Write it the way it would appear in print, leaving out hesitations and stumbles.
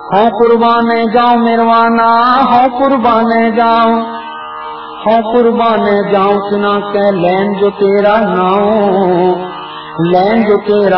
हो कुर्बाने जाऊं मिरवाना, हो कुर्बाने जाऊं, हो कुर्बाने जाऊं सुना के लैन जो तेरा नाम, लैन जो तेरा